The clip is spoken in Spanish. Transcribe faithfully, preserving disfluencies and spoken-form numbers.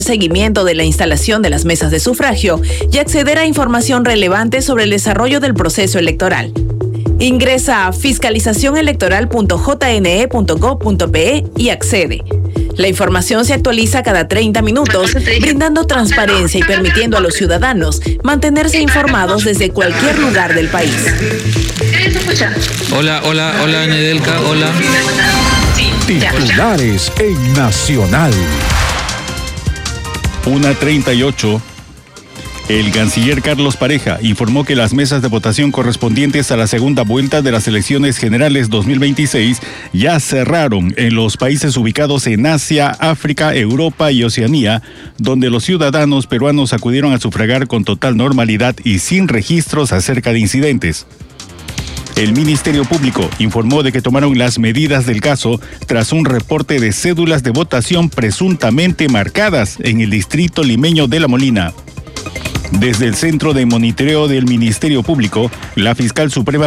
seguimiento de la instalación de las mesas de sufragio y acceder a información relevante sobre el desarrollo del proceso electoral. Ingresa a fiscalización electoral punto j n e punto gov punto p e y accede. La información se actualiza cada treinta minutos, brindando transparencia y permitiendo a los ciudadanos mantenerse informados desde cualquier lugar del país. Hola, hola, hola, Nedelka, hola. Titulares en Nacional. una treinta y ocho. El canciller Carlos Pareja informó que las mesas de votación correspondientes a la segunda vuelta de las elecciones generales dos mil veintiséis ya cerraron en los países ubicados en Asia, África, Europa y Oceanía, donde los ciudadanos peruanos acudieron a sufragar con total normalidad y sin registros acerca de incidentes. El Ministerio Público informó de que tomaron las medidas del caso tras un reporte de cédulas de votación presuntamente marcadas en el distrito limeño de La Molina. Desde el Centro de Monitoreo del Ministerio Público, la fiscal suprema